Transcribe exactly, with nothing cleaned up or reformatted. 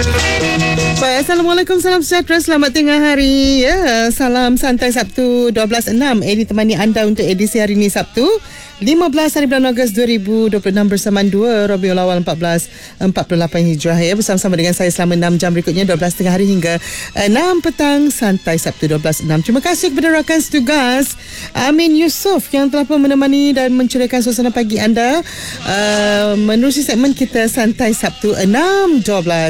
Baik, Assalamualaikum, salam sejahtera, selamat tengah hari. Ya, salam santai Sabtu dua belas enam. Edi temani anda untuk edisi hari ini Sabtu lima belas hari bulan Ogos dua ribu dua puluh enam bersama dua Rabiul Awal empat belas empat puluh lapan Hijrah. Ya, bersama-sama dengan saya selama enam jam berikutnya, dua belas tengah hari hingga enam petang, santai Sabtu dua belas enam. Terima kasih kepada rakan setugas Amin Yusof yang telah pun menemani dan menceriakan suasana pagi anda uh, menerusi segmen kita santai Sabtu enam dua belas.